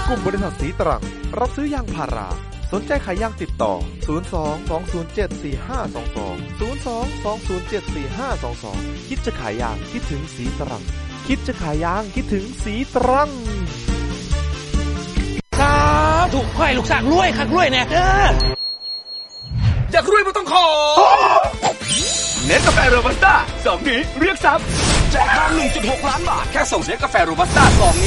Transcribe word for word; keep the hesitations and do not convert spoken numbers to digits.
กลุ่มบริษัทสีตรังรับซื้อยางพาราสนใจขายยางติดต่อศูนย์ สอง สอง ศูนย์ เจ็ด สี่ ห้า สอง สอง ศูนย์ สอง สอง ศูนย์ เจ็ด สี่ ห้า สอง สองคิดจะขายยางคิดถึงสีตรังคิดจะขายยางคิดถึงสีตรังครับถูกค่อยลูกสร้างรวยคักรวยแน่เด้ออยากรวยบ่ต้องขอเนสกาแฟโรบัสต้าสองนี้เรียกทรัพย์แจกทอง หนึ่งจุดหก ล้านบาทแค่ส่งเนสกาแฟโรบัสต้าสองนี้